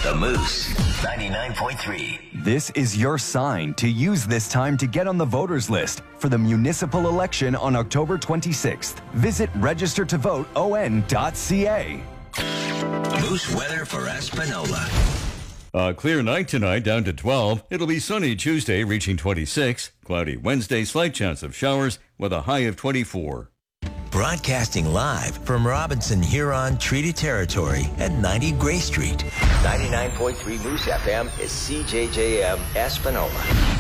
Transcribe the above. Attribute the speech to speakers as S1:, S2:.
S1: The Moose, 99.3.
S2: This is your sign to use this time to get on the voters list for the municipal election on October 26th. Visit registertovoteon.ca.
S1: Moose weather for Espanola.
S3: A clear night tonight, down to 12. It'll be sunny Tuesday, reaching 26. Cloudy Wednesday, slight chance of showers with a high of 24.
S1: Broadcasting live from Robinson Huron Treaty Territory at 90 Gray Street. 99.3 Moose FM is CJJM Espanola.